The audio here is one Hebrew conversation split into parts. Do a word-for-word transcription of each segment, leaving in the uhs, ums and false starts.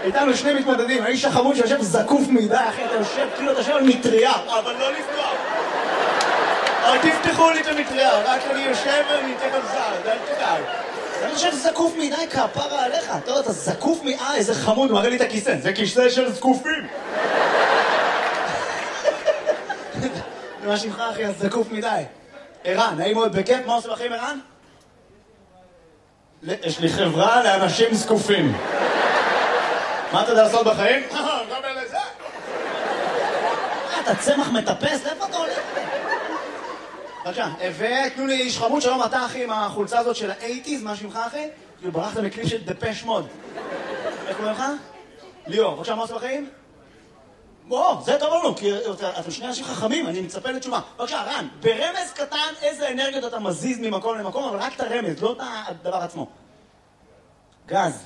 איתנו שני מתמודדים, האיש החמוד שיושב זקוף מדי, אחי, אתה יושב, כאילו אתה יושב על מטריה. אבל לא לפתוח. אל תפתחו לי את המטריה, רק אני יושב ואני אתן על זל, אל תדאג. אני חושב זקוף מדי, כפרה עליך. אתה יודע, אתה זקוף מדי, אה, איזה חמוד, מראה לי את הכיסא. זה כיסא של זקופים. זה מה שמך, אחי, אז זקוף מדי. ערן, נעים מאוד בכיף, מה עושה לכם, ערן? יש לי חברה לאנשים זקופים. מה אתה יודע לעשות בחיים? גם אלה זה. אתה צמח מטפס, איפה אתה הולך? בבקשה, ותנו לי איש חמוד, שלום, אתה אחי עם החולצה הזאת של ה-שמונים, מה שמך אחי? כאילו ברחת מקליפ של דפש מוד. איך קוראים לך? ליאור, בבקשה, מה עושה בחיים? בוא, זה טוב לנו, כי אתם שני אנשים חכמים, אני מצפה לתשובה. בבקשה, רן, ברמז קטן איזה אנרגיות אתה מזיז ממקום למקום, אבל רק את הרמז, לא את הדבר עצמו. גז.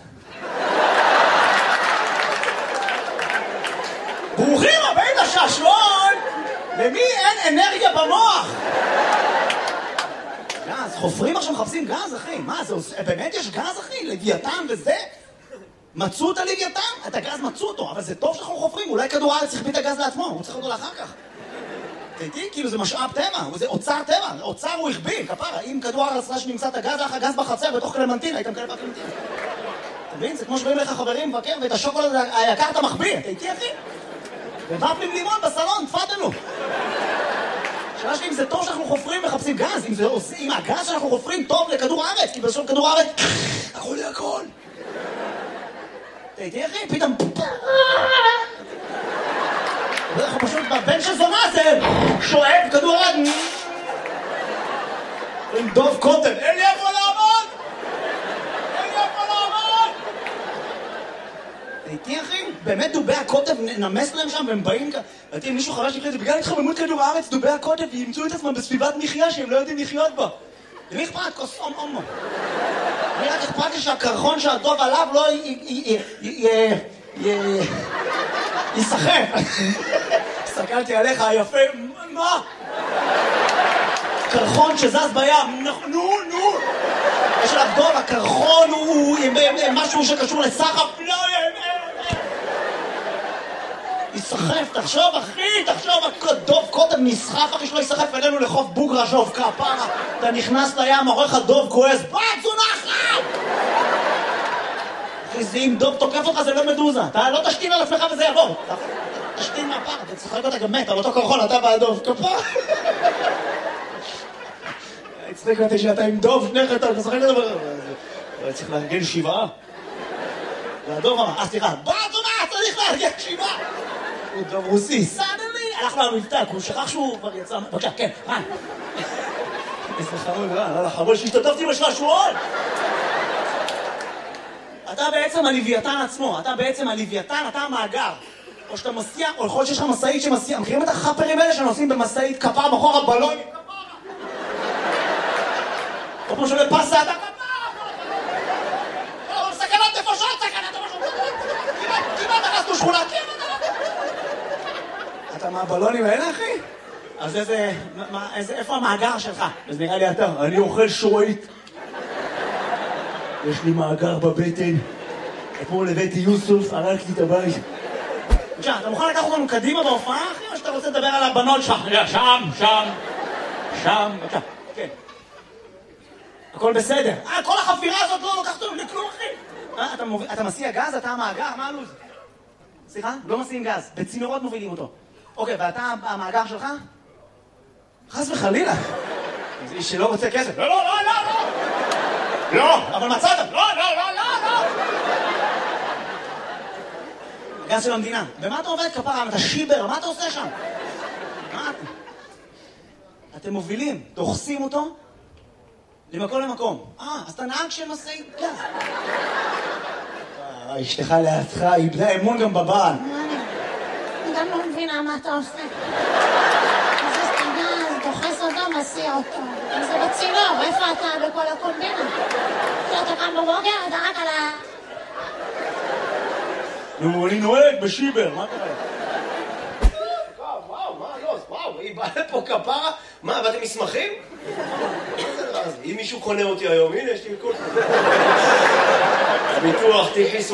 ברוכים הבאים לשעשועון! למי אין אנרגיה במוח? גז, חופרים עכשיו מחפשים גז, אחי. מה, זה עושה... באמת יש גז, אחי? לוויתן וזה? מצאו את הלוויתן? את הגז מצאו אותו, אבל זה טוב שאנחנו חופרים. אולי כדור הארץ צריך את הגז לעצמו, הוא צריך אותו לאחר כך. תהייתי, כאילו זה משאב טבע, זה אוצר טבע, אוצר הוא הכביל, כפרה. אם כדור הארץ ראה שנמצא את הגז, לך הגז בחצר בתוך קלמנטין, היית מקבל בקלמנטין. אתה מבין? זה כמו שבאים לך חברים מבקר, ואת השוקולד היקר אתה מחביא. תהייתי, אחי? ובפלים לימון בסלון, תפדלו. השאלה שלי אם זה טוב שאנחנו חופרים ומחפשים גז, אם, זה, אם הגז שאנחנו חופרים טוב לכדור הארץ, כי בסוף כדור הארץ, הכל לי הכל. תהייתי אחי, פתאום... אנחנו פשוט בבן של זונה זה שואב כדור הארץ. עם דוב קוטן, אין לי איפה לעמוד! אין לי איפה לעמוד! תהייתי אחי, באמת דובי הקוטב נמס להם שם והם באים כאן. ראיתי מישהו חרש שיקרה את זה, בגלל התחממות כדור הארץ, דובי הקוטב ימצאו את עצמם בסביבת מחיה שהם לא יודעים לחיות בה. למי אכפת? כוס אום אומו. אני רק אכפת לי שהקרחון שהדוב עליו לא יסחף. הסתכלתי עליך היפה, מה? קרחון שזז בים, נו, נו. יש עליו דוב, הקרחון הוא משהו שקשור לסחף, לא, יסחף, תחשוב אחי, תחשוב, דוב קודם נסחף אחי שלא יסחף אלינו לחוף בוגרשוב, כפרה, אתה נכנס לים, עורך הדוב כועס, בת זונחת! אחי, זה אם דוב תוקף אותך זה לא מדוזה, אתה לא תשתין על עצמך וזה יעבור, תשתין מהפר, אתה צחק אותה גם מת, על אותו קרחון, אתה והדוב, כפרה. הצחק אותי שאתה עם דוב, שניך אתה משחק את זה, צריך לארגן שבעה. והדוב אמר, אה סליחה, בת זונחת, צריך לארגן שבעה! הוא דוב רוסי, סדלי, הלך לו המבטא, הוא שכח שהוא כבר יצא... בבקשה, כן, רן. איזה חמוד, רן, לא לחמוד שהשתתפתי בשעשועון. אתה בעצם הלוויתן עצמו, אתה בעצם הלוויתן, אתה המאגר. או שאתה מסיע, או יכול להיות שיש לך מסעית שמסיע. מכירים את החפרים האלה שנוסעים במסעית כפר בחור הבלון? או כמו שעולה פסה, אתה כפר! לא, סכנת נפשות, סכנת נפשות. כמעט הרסנו שכונה, כמעט. אתה מהבלונים האלה, אחי? אז איזה... מה, איזה... איפה המאגר שלך? אז נראה לי אתה. אני אוכל שורית. יש לי מאגר בבטן. אתמול הבאתי יוסוף, הרקתי את הבית. בבקשה, אתה מוכן לקחת אותנו קדימה בהופעה, אחי? או שאתה רוצה לדבר על הבנות שלך? שם, שם. שם, בבקשה. כן. הכל בסדר. אה, כל החפירה הזאת לא לוקחת אותנו לכלום, אחי. אה, אתה, מוביל... אתה מסיע גז? אתה המאגר? מה הלו"ז? סליחה? לא מסיעים גז. בצינורות מובילים אותו. אוקיי, ואתה המאגר שלך? חס וחלילה. זה איש שלא רוצה כסף. לא, לא, לא, לא, לא. לא, אבל מצאת. לא, לא, לא, לא, לא. הגז של המדינה. במה אתה עובד כפרה? אתה שיבר, מה אתה עושה שם? מה אתה? אתם מובילים, דוחסים אותו למקום למקום. אה, אז אתה נהג של משאית גז. אשתך לידך, איבדה אמון גם בבעל. אני גם לא מבינה מה אתה עושה. אז זה סתגז, דוחס אותו, מסיע אותו. זה בצינור, איפה אתה בכל הקומבינה? אתה קם בבוקר, אתה רק על ה... נו, אני נוהג בשיבר, מה קורה? וואו, וואו, מה לא? וואו, היא באה לפה כפרה? מה, באתם מסמכים? אם מישהו קונה אותי היום, הנה, יש לי כל... הביטוח, תיחיס